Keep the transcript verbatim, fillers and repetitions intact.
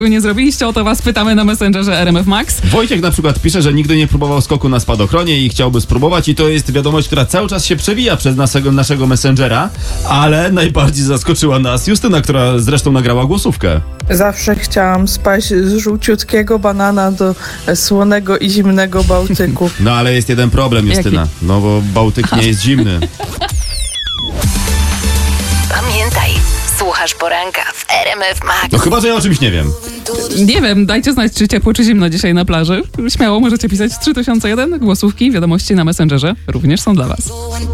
nie zrobiliście, o to was pytamy na Messengerze R M F Max. Wojciech na przykład pisze, że nigdy nie próbował skoku na spadochronie i chciałby spróbować i to jest wiadomość, która cały czas się przewija przez naszego, naszego Messengera, ale najbardziej zaskoczyła nas Justyna, która zresztą nagrała głosówkę. Zawsze chciałam spaść z żółciutkiego banana do słonego i zimnego Bałtyku. No ale jest jeden problem, Justyna, Jaki? no bo Bałtyk nie jest zimny. Pamiętaj, słuchasz poranka w R M F Max. No chyba, że ja o czymś nie wiem. Nie wiem, dajcie znać, czy ciepło, czy zimno dzisiaj na plaży. Śmiało możecie pisać trzy tysiące jeden, głosówki, wiadomości na Messengerze również są dla was.